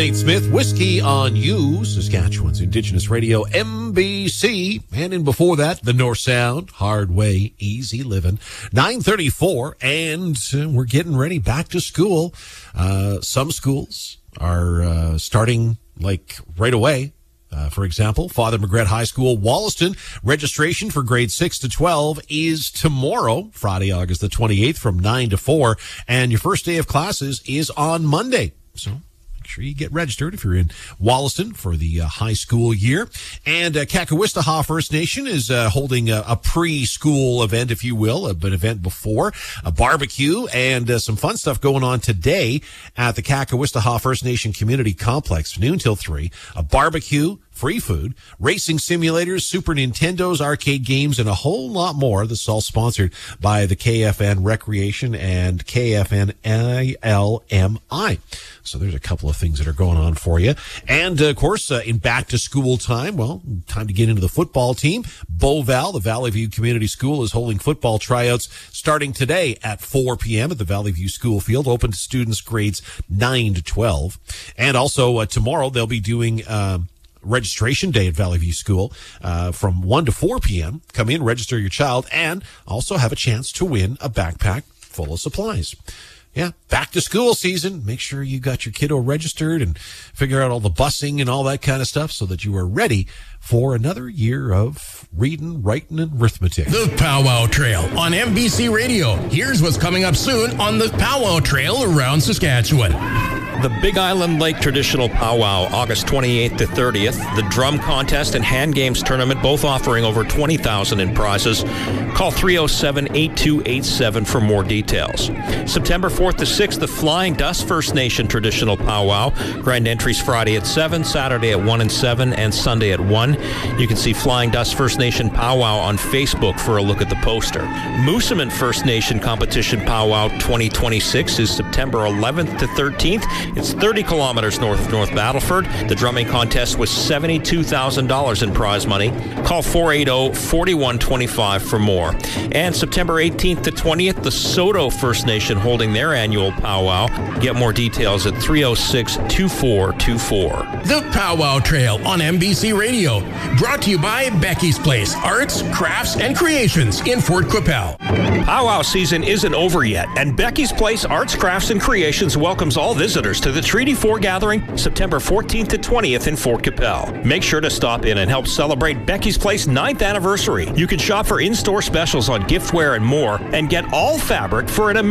Nate Smith, Whiskey on You, Saskatchewan's Indigenous Radio, MBC. And in before that, the North Sound, Hard Way, Easy Living. 9:34, and we're getting ready back to school. Some schools are starting like right away. For example, Father Magret High School, Wollaston, registration for grades 6 to 12 is tomorrow, Friday, August the 28th from 9 to 4. And your first day of classes is on Monday. So make sure you get registered if you're in Wollaston for the high school year. And Kaakawistaha First Nation is holding a preschool event, if you will, an event before, a barbecue, and some fun stuff going on today at the Kaakawistaha First Nation Community Complex, noon till 3. A barbecue, free food, racing simulators, Super Nintendos, arcade games, and a whole lot more. This is all sponsored by the KFN Recreation and KFN ILMI. So there's a couple of things that are going on for you. And, of course, in back-to-school time, well, time to get into the football team. Beauval, the Valley View Community School, is holding football tryouts starting today at 4 p.m. at the Valley View School Field, open to students grades 9 to 12. And also tomorrow they'll be doing registration day at Valley View School from 1 to 4 p.m. Come in, register your child, and also have a chance to win a backpack full of supplies. Yeah, back to school season. Make sure you got your kiddo registered and figure out all the busing and all that kind of stuff so that you are ready for another year of reading, writing, and arithmetic. The Powwow Trail on MBC Radio. Here's what's coming up soon on the Powwow Trail around Saskatchewan. The Big Island Lake Traditional Powwow, August 28th to 30th. The Drum Contest and Hand Games Tournament, both offering over $20,000 in prizes. Call 307-8287 for more details. September 4th to 6th, the Flying Dust First Nation Traditional Powwow. Grand entries Friday at 7, Saturday at 1 and 7, and Sunday at 1. You can see Flying Dust First Nation Powwow on Facebook for a look at the poster. Moosomin First Nation Competition Powwow 2026 is September 11th to 13th. It's 30 kilometers north of North Battleford. The drumming contest was $72,000 in prize money. Call 480-4125 for more. And September 18th to 20th, the Soto First Nation holding their annual powwow. Get more details at 306-2424. The Powwow Trail on MBC Radio. Brought to you by Becky's Place, Arts, Crafts, and Creations in Fort Qu'Appelle. Powwow season isn't over yet, and Becky's Place Arts, Crafts, and Creations welcomes all visitors to the Treaty 4 gathering September 14th to 20th in Fort Qu'Appelle. Make sure to stop in and help celebrate Becky's Place 9th anniversary. You can shop for in-store specials on giftware and more, and get all fabric for an amazing